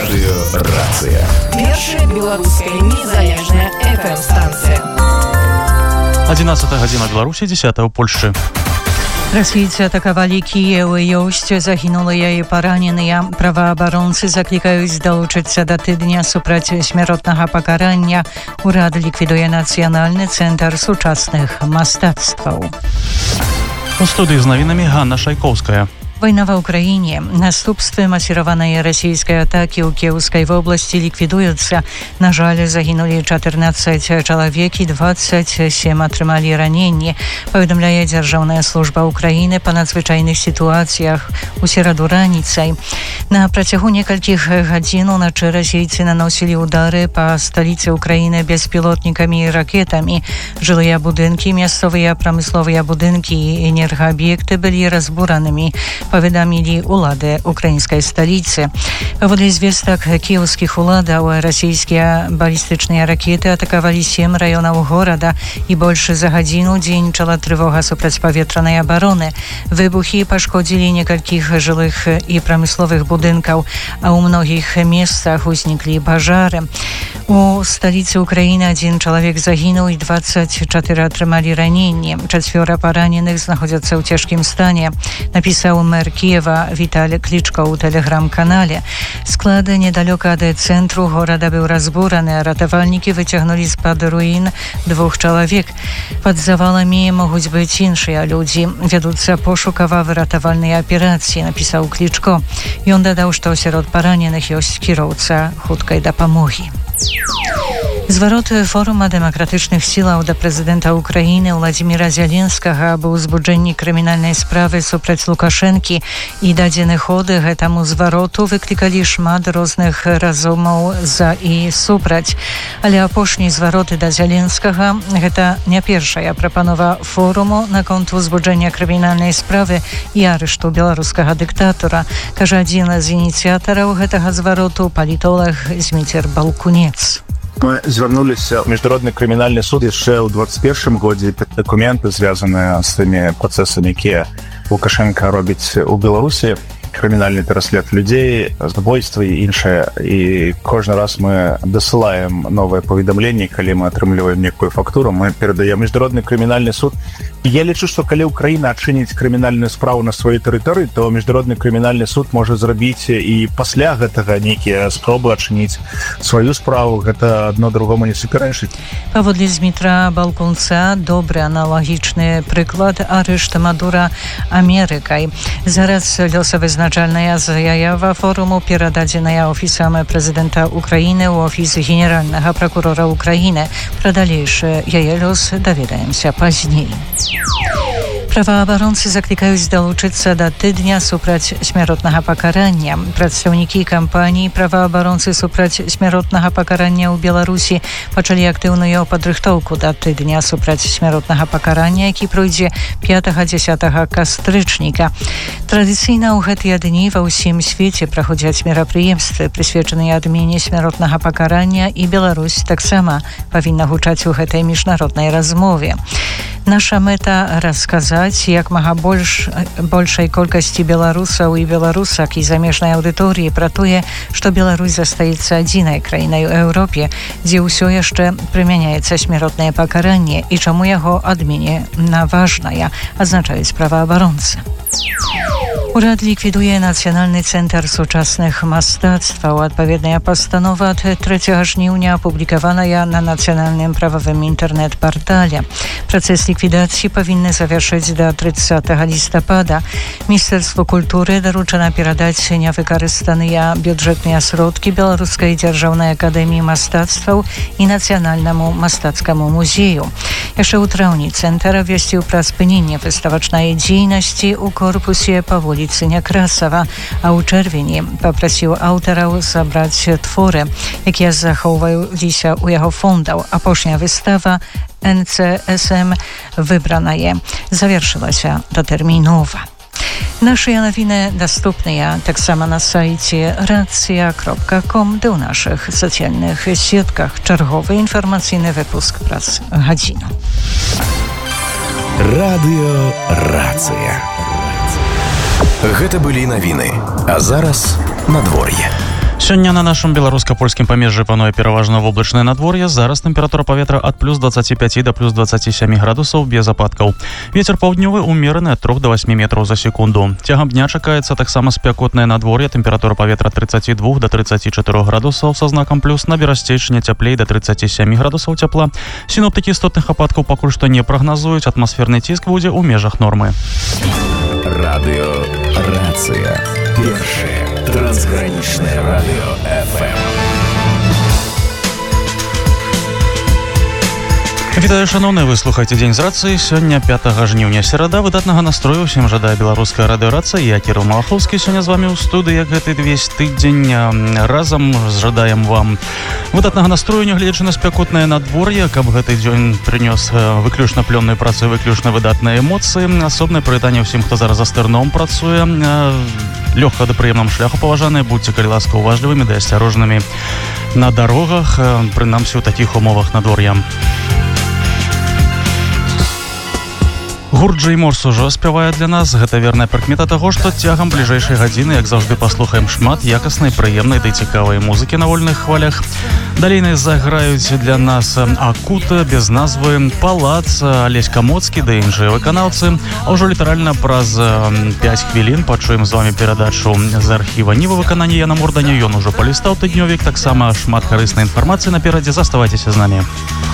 Радыёрацыя. Першая беларуская незалежная FM-станція. 11 гадзіна Беларусі, 10 ў Польшчы. Расійцы атакавалі Кіеў і ёсць загінулыя і параненыя. Праваабаронцы заклікаюць далучыцца да тыдня супраць смяротнага пакарання. Урад ліквідуе Нацыянальны цэнтр сучасных мастацтваў. У студыі з навінамі Ганна Шайкоўская. Война в Украине. Наступствы массированной российской атаки у Киевской области ликвидуются. На жаль, загинули 14 человек и 27 атрымалі раненні. Паведамляе Дзяржаўная служба Украины по надзвычайных ситуациях у сераду раніцай. На працягу некалькіх гадзін уначы расейцы наносили удары по столице Украины беспилотниками и ракетами. Жылыя будынкі, мясцовыя прамысловыя будынкі и энергообъекты были разбуранными, паведамілі улады украінскай сталіцы. Паводле звестак кіеўскіх уладаў, расійскія балістычныя ракеты атакавалі 7 раёнаў горада і больш за гадзіну дзейнічала трывога супрацьпаветранай абароны. Выбухі пашкодзілі некалькіх жылых і прамысловых будынкаў, а ў многіх месцах узніклі пажары. У сталіцы Украіны 1 чалавек загінуў і 24 атрымалі раненні. 4 параненых знаходзяцца ў цяжкім стане, напісаў мэр Киева Віталій Клічко ў тэлеграм-канале. Склад недалёка ад цэнтру горада быў разбураны, а ратавальнікі выцягнулі з-пад руін 2 чалавек. Пад заваламі могуць быць іншыя людзі. Вядуцца пошукава-выратавальныя аперацыі, напісаў Клічко. Ён дадаў, што сярод параненых ёсць кіроўца хуткай дапамогі. Зварот форума дэмакратычных сілаў да прэзідэнта Украіны Владзіміра Зяленскага аб узбуджэнні крымінальнай справы супраць Лукашэнкі і дадзены ход гэтаму звароту выклікалі шмат розных разумаў за і супраць. Але апошні звароты да Зяленскага – гэта не першая прапанова форуму наконт узбуджэння крымінальнай справы і арышту беларускага дыктатора, кажа адзін з ініцыятараў гэтага звароту палітолог Зміцер Балкунец. Мы звярнуліся ў міжнародны крымінальны суд яшчэ ў 21 годзе пад дакументы, звязаныя з тымі працэсамі, якія Лукашенко робіць у Беларусі, крымінальны пераслед людзей, забойства і іншае. І кожны раз мы дасылаем новыя паведамленні, калі мы атрымліваем некую фактуру, мы перадаем міжнародны крымінальны суд. Я лічу, што калі Украіна адчыніць крымінальную справу на сваёй тэрыторыі, то міжнародны крымінальны суд можа зрабіць і пасля гэтага нейкія спробы адчыніць сваю справу. Гэта адно другому не супярэчыць. Паводле Змітра Балкунца добры аналагічны прыклад арышта Мадура Амерыкай. Зараз лёсавызначальная заява форуму перададзеная офісам прэзідэнта Украіны ў офіс генеральнага пракурора Украіны. Пра далейшы яе лёс даведаемся пазней. Праваабаронцы заклікаюць далучыцца да тыдня супраць смяротнага пакарання. Прадстаўнікі кампаніі праваабаронцы супраць смяротнага пакарання ў Беларусі пачалі актыўную падрыхтоўку да тыдня супраць смяротнага пакарання, які пройдзе 5-10 кастрычніка. Традыцыйна ў гэтыя дні ва ўсім свеце праходзяць мерапрыемствы, прысвечаныя адмене смяротнага пакарання, і Беларусь таксама павінна гучаць у гэтай міжнароднай размове. Наша мэта расказаць як мага большай колькасці беларусаў і беларусак і замежнай аўдыторыі пра тое, што Беларусь застаецца адзінай краінай у Еўропе, дзе ўсё яшчэ прымяняецца смяротнае пакаранне і чаму яго адмене важная, адзначаюць праваабаронцы. Урад ліквідуе Нацыянальны цэнтр сучасных мастацтваў. Адпаведная пастанова ад 3 жніўня апублікаваная на нацыянальным прававым інтэрнэт-партале. Працэс ліквідацыі павінны завяршыць да 30 лістапада. Міністэрству культуры даручана перадаць нявыкарыстаныя бюджэтныя сродкі Беларускай дзяржаўнай акадэміі мастацтваў і Нацыянальнаму мастацкаму музею. Яшчэ ў траўні цэнтр абвясціў пра спыненне выставачнай дзейнасці ў корпусе па вуліцы Някрасава, а ў чэрвені папрасіў аўтараў забраць творы, якія захоўваліся ў яго фондаў. Апошняя выстава НЦСМ выбраная завершылася датэрмінова. Нашы навіны даступныя таксама на сайце racja.com, ды ў нашых сацыяльных сетках. Чарговы інфармацыйны выпуск праз гадзіну. Радыёрацыя. Гэта былі навіны, а зараз надвор'е. Сёння на нашым беларуска-польскім памежжы пануе пераважна воблачнае надвор'е. Зараз тэмпература паветра ад плюс 25 да плюс 27 градусаў без ападкаў. Вецер паўднёвы умераны ад 3 до 8 метраў за секунду. Цягам дня чакаецца таксама спякотнае надвор'е. Тэмпература паветра ад 32 до 34 градусаў са знакам плюс. На берасцейшыне цяплей да 37 градусаў цяпла. Сіноптыкі істотных ападкаў пакуль што не прагназуюць. Атмасферны ціск будзе ў межах нормы. Радиорация. Первое трансграничное радио ФМ. Вітаю, шановныя, вы слухаеце Дзень з рацыі. Сёння 5 жніўня, серада. Выдатнага настрою ўсім жадае беларуская радыёрацыя. Я Кірыл Малахоўскі сёння з вамі ў студыі, як гэты весь тыдзень. Разам жадаем вам выдатнага настрою, нягледзячы на спякотнае надвор'е, каб гэты дзень прынёс выключна плённую працу, выключна выдатныя эмоцыі. Асобнае прывітанне ўсім, хто зараз за стырном працуе. Лёгка да прыемнаму шляху, паважаныя, будьце, калі ласка, уважлівымі да асцярожнымі на дарогах, прынамсі ў такіх умовах надвор'я. Гурт Джэй Морс ужо спявае для нас. Гэта верная прыкмета таго, што цягам бліжэйшай гадзіны, як заўжды, паслухаем шмат якаснай, прыемнай ды цікавай музыкі на вольных хвалях. Далей заграюць для нас Акута, без назвы, Палац, Алесь Камоцкі ды іншыя выканаўцы. А ўжо літаральна праз 5 хвілін пачуем з вамі перадачу з архіва Ніва выканання Яна Морданя. Ён ужо палістаў тыднёвік, таксама шмат карыснай інфармацыі наперадзе. Заставайцеся з намі.